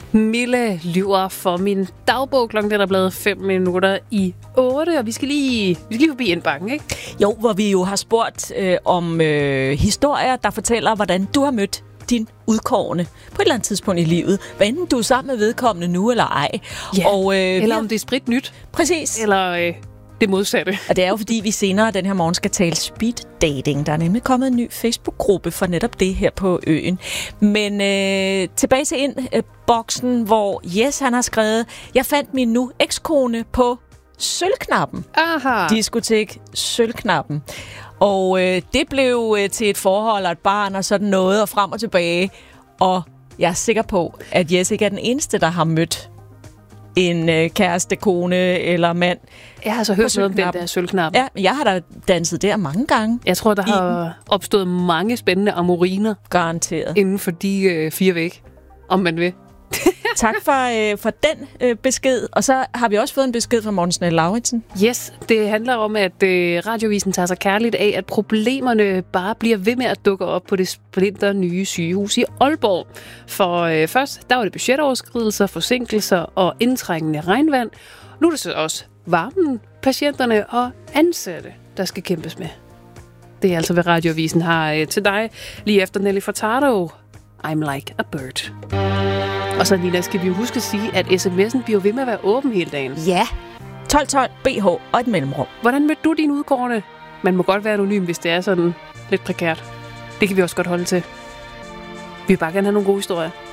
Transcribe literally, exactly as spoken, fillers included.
Mille lyver for min dagbog. Klokken er der blevet fem minutter i otte, og vi skal lige, vi skal lige forbi indbakken, ikke? Jo, hvor vi jo har spurgt øh, om øh, historier, der fortæller, hvordan du har mødt din udkårne på et eller andet tidspunkt i livet. Hvad enten du er sammen med vedkommende nu eller ej. Ja, og, øh, eller om det er sprit nyt. Præcis. Eller øh, det modsatte. Og det er jo fordi, vi senere den her morgen skal tale speed dating. Der er nemlig kommet en ny Facebook-gruppe for netop det her på øen. Men øh, tilbage til indboksen, hvor Jes han har skrevet, jeg fandt min nu ekskone på Sølvknappen. Aha. Diskotek Sølvknappen. Og øh, det blev øh, til et forhold og et barn og sådan noget, og frem og tilbage. Og jeg er sikker på, at Jes ikke er den eneste, der har mødt en øh, kæreste, kone eller mand. Jeg har altså hørt noget om den der Sølvknap. Ja, jeg har da danset der mange gange. Jeg tror, der har opstået mange spændende amoriner. Garanteret. Inden for de øh, fire væg, om man vil. Tak for, øh, for den øh, besked. Og så har vi også fået en besked fra Morten Snell Lauritsen. Yes, det handler om, at øh, Radiovisen tager sig kærligt af, at problemerne bare bliver ved med at dukke op på det splinter nye sygehus i Aalborg. For øh, først, der var det budgetoverskridelser, forsinkelser og indtrængende regnvand. Nu er det så også varmen, patienterne og ansatte, der skal kæmpes med. Det er altså, hvad Radiovisen har øh, til dig lige efter Nelly Furtado. I'm like a bird. Og så, Nina, skal vi jo huske at sige, at sms'en bliver ved med at være åben hele dagen. Ja. tolv tolv B H og et mellemrum. Hvordan mødte du din udkårne? Man må godt være anonym, hvis det er sådan lidt prekært. Det kan vi også godt holde til. Vi vil bare gerne have nogle gode historier.